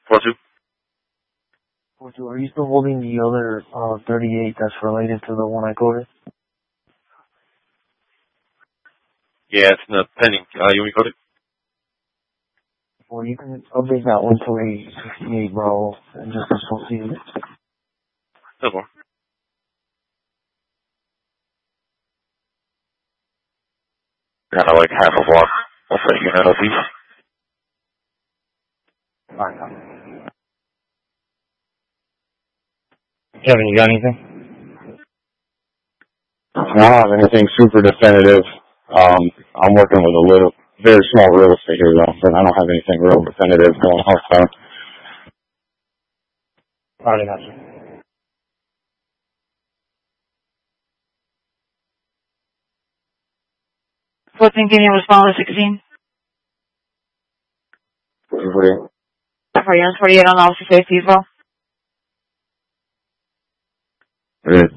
4-2. 4-2. Are you still holding the other 38 that's related to the one I quoted? Yeah, it's not pending. You want me to code it? Well, you can update that one to a 68, bro, and just associate it. No more. Kind of like half a block. I'll say you know, please. Alright. Kevin, you got anything? I don't have anything super definitive. I'm working with a little, very small real estate here though, but I don't have anything real definitive going on. So. Alright, got you. Fulton, can you respond to 16? 48. 48 on officer safety as well.